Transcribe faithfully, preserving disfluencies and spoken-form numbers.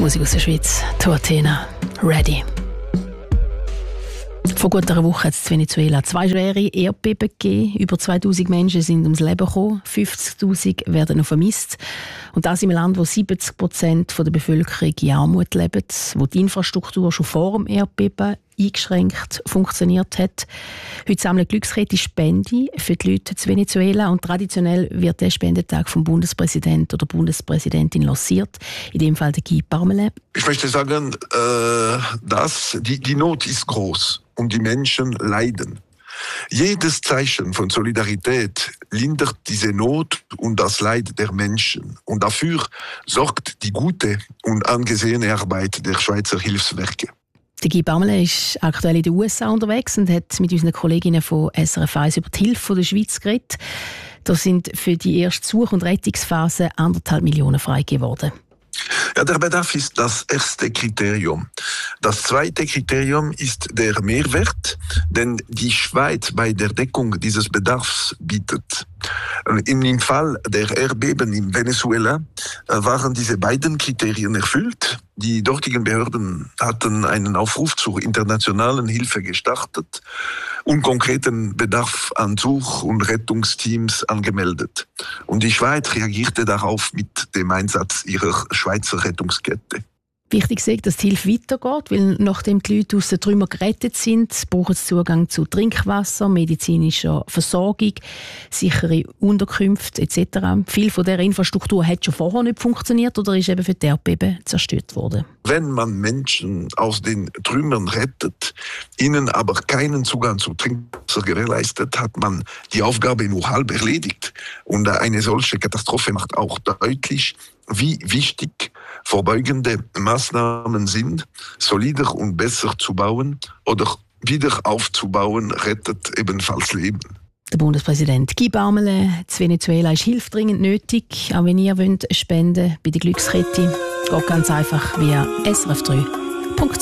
Musik aus der Schweiz, To Athena, Ready. Vor gut einer Woche hat es in Venezuela zwei schwere Erdbeben gegeben. Über zweitausend Menschen sind ums Leben gekommen, fünfzigtausend werden noch vermisst. Und das in einem Land, wo siebzig Prozent der Bevölkerung in Armut lebt, wo die Infrastruktur schon vor dem Erdbeben eingeschränkt funktioniert hat. Heute sammeln Glückskette Spenden für die Leute in Venezuela und traditionell wird der Spendetag vom Bundespräsident oder Bundespräsidentin lanciert, in dem Fall der Guy Parmelin. Ich möchte sagen, äh, dass die, die Not ist groß und die Menschen leiden. Jedes Zeichen von Solidarität lindert diese Not und das Leid der Menschen. Und dafür sorgt die gute und angesehene Arbeit der Schweizer Hilfswerke. Der Guy Parmelin ist aktuell in den U S A unterwegs und hat mit unseren Kolleginnen von S R F eins über die Hilfe der Schweiz geredet. Da sind für die erste Such- und Rettungsphase anderthalb Millionen freigegeben worden. Ja, der Bedarf ist das erste Kriterium. Das zweite Kriterium ist der Mehrwert, den die Schweiz bei der Deckung dieses Bedarfs bietet. Im Fall der Erdbeben in Venezuela waren diese beiden Kriterien erfüllt. Die dortigen Behörden hatten einen Aufruf zur internationalen Hilfe gestartet und konkreten Bedarf an Such- und Rettungsteams angemeldet. Und die Schweiz reagierte darauf mit dem Einsatz ihrer Schweizer Rettungskette. Wichtig ist, dass die Hilfe weitergeht, weil nachdem die Leute aus den Trümmern gerettet sind, brauchen sie Zugang zu Trinkwasser, medizinischer Versorgung, sichere Unterkünfte et cetera. Viel von dieser Infrastruktur hat schon vorher nicht funktioniert oder ist eben für die Erdbeben zerstört worden. Wenn man Menschen aus den Trümmern rettet, ihnen aber keinen Zugang zu Trinkwasser gewährleistet, hat man die Aufgabe nur halb erledigt. Und eine solche Katastrophe macht auch deutlich, wie wichtig vorbeugende Maßnahmen sind. Solider und besser zu bauen oder wieder aufzubauen, rettet ebenfalls Leben. Der Bundespräsident Guy Parmelin, in Venezuela ist Hilfe dringend nötig. Auch wenn ihr wollt spenden bei der Glückskette, geht ganz einfach via S R F drei.